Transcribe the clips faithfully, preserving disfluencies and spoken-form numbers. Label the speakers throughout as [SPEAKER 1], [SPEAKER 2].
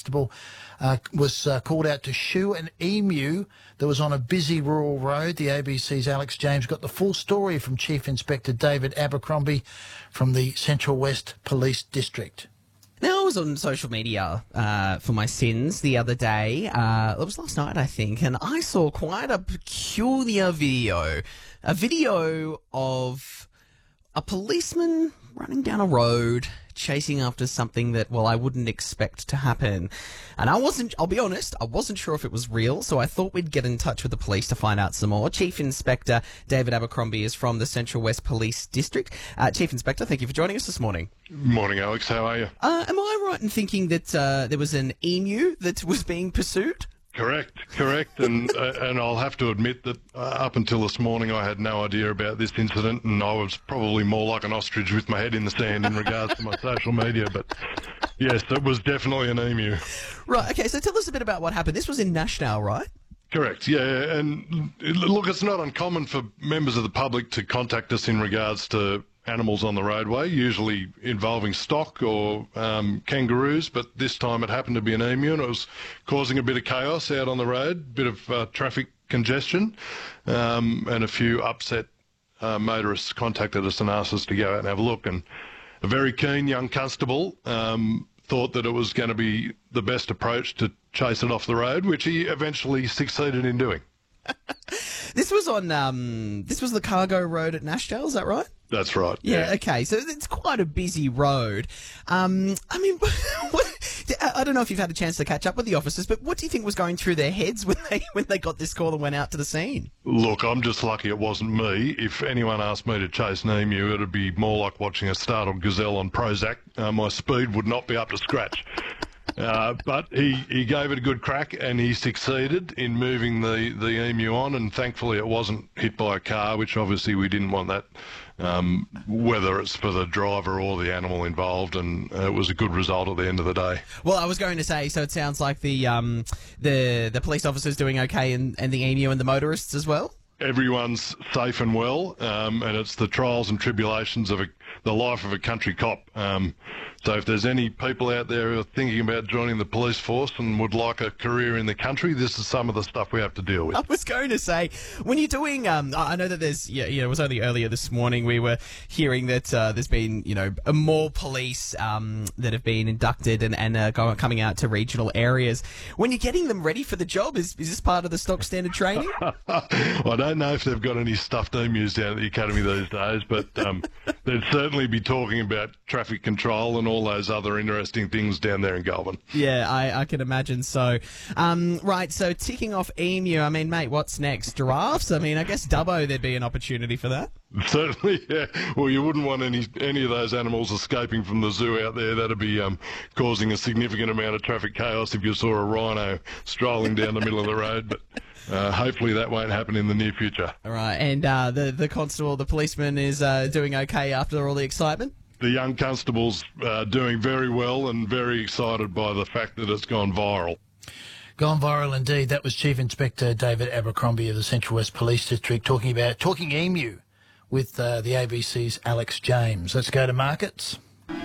[SPEAKER 1] constable uh, was uh, called out to shoe an emu that was on a busy rural road. The A B C's Alex James got the full story from Chief Inspector David Abercrombie from the Central West Police District.
[SPEAKER 2] Now, I was on social media uh, for my sins the other day. Uh, it was last night, I think, and I saw quite a peculiar video. A video of a policeman running down a road, chasing after something that, well, I wouldn't expect to happen. And I wasn't, I'll be honest, I wasn't sure if it was real, so I thought we'd get in touch with the police to find out some more. Chief Inspector David Abercrombie is from the Central West Police District. Uh, Chief Inspector, thank you for joining us this morning.
[SPEAKER 3] Morning, Alex. How are you?
[SPEAKER 2] Uh, am I right in thinking that uh, there was an emu that was being pursued?
[SPEAKER 3] Correct, correct, and uh, and I'll have to admit that uh, up until this morning I had no idea about this incident, and I was probably more like an ostrich with my head in the sand in regards to my social media, but yes, it was definitely an emu.
[SPEAKER 2] Right, okay, so tell us a bit about what happened. This was in Nashnau, right?
[SPEAKER 3] Correct, yeah, and look, it's not uncommon for members of the public to contact us in regards to animals on the roadway, usually involving stock or um, kangaroos, but this time it happened to be an emu and it was causing a bit of chaos out on the road, a bit of uh, traffic congestion, um, and a few upset uh, motorists contacted us and asked us to go out and have a look. And a very keen young constable um, thought that it was going to be the best approach to chase it off the road, which he eventually succeeded in doing.
[SPEAKER 2] This was on, um, this was the cargo road at Nashdale, is that right?
[SPEAKER 3] That's right.
[SPEAKER 2] Yeah,
[SPEAKER 3] yeah.
[SPEAKER 2] Okay, so it's quite a busy road. Um, I mean, what, I don't know if you've had a chance to catch up with the officers, but what do you think was going through their heads when they when they got this call and went out to the scene?
[SPEAKER 3] Look, I'm just lucky it wasn't me. If anyone asked me to chase an emu, it'd be more like watching a startled gazelle on Prozac. Uh, my speed would not be up to scratch. Uh, but he, he gave it a good crack and he succeeded in moving the, the emu on, and thankfully it wasn't hit by a car, which obviously we didn't want that, um, whether it's for the driver or the animal involved, and uh, it was a good result at the end of the day.
[SPEAKER 2] Well, I was going to say, so it sounds like the um, the the police officers doing okay, and, and the emu and the motorists as well?
[SPEAKER 3] Everyone's safe and well, um, and it's the trials and tribulations of a, the life of a country cop. Um, so if there's any people out there who are thinking about joining the police force and would like a career in the country, this is some of the stuff we have to deal with.
[SPEAKER 2] I was going to say, when you're doing, um, I know that there's, yeah, you know, it was only earlier this morning we were hearing that uh, there's been, you know, more police um, that have been inducted and, and uh, going, coming out to regional areas. When you're getting them ready for the job, is, is this part of the stock standard training?
[SPEAKER 3] I don't know if they've got any stuffed emus down at the academy these days, but um, they'd certainly be talking about traffic control and all those other interesting things down there in Goulburn.
[SPEAKER 2] Yeah, I, I can imagine so. Um, right, so ticking off emu, I mean, mate, what's next? Giraffes? I mean, I guess Dubbo, there'd be an opportunity for that.
[SPEAKER 3] Certainly, yeah. Well, you wouldn't want any any of those animals escaping from the zoo out there. That'd be um, causing a significant amount of traffic chaos if you saw a rhino strolling down the middle of the road, but Uh, hopefully that won't happen in the near future.
[SPEAKER 2] All right, and uh, the the constable, the policeman, is uh, doing okay after all the excitement?
[SPEAKER 3] The young constable's uh, doing very well and very excited by the fact that it's gone viral.
[SPEAKER 1] Gone viral indeed. That was Chief Inspector David Abercrombie of the Central West Police District talking about talking emu with uh, the A B C's Alex James. Let's go to markets.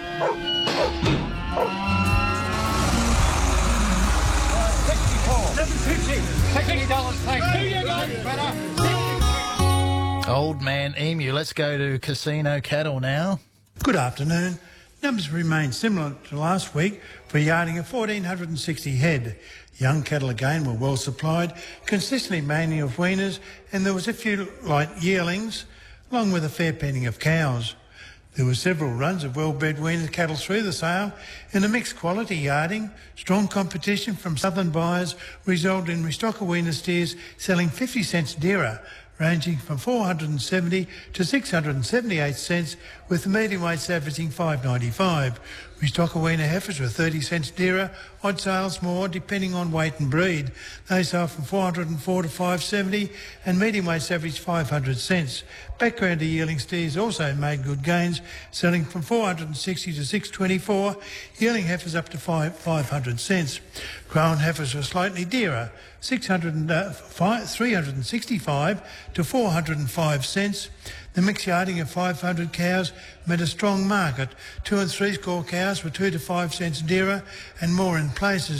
[SPEAKER 1] Old man emu. Let's go to casino cattle now.
[SPEAKER 4] Good afternoon. Numbers remain similar to last week for yarding of one thousand four hundred sixty head. Young cattle again were well supplied, consistently mainly of weaners, and there was a few light yearlings, along with a fair penning of cows. There were several runs of well-bred weaner cattle through the sale, and a mixed quality yarding. Strong competition from southern buyers resulted in restocker weaner steers selling fifty cents dearer, ranging from four hundred seventy to six hundred seventy-eight cents, with the medium weights averaging five ninety-five. Restocker weaner heifers were thirty cents dearer, odd sales more depending on weight and breed. They sold from four hundred four to five seventy, and medium weights averaged five hundred cents. Backgrounder yearling steers also made good gains, selling from four hundred sixty to six twenty-four, yearling heifers up to five, 500 cents. Crown heifers were slightly dearer, six hundred, uh, five, three hundred sixty-five to four hundred five cents. The mixed yarding of five hundred cows made a strong market. Two and three score cows were two to five cents dearer and more in places.